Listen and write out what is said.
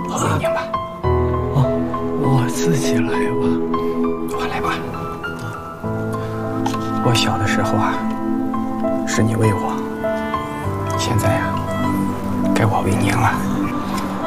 我为您吧。 哦，我自己来吧。 我来吧。我小的时候啊，是你喂我，现在呀，该我喂您了。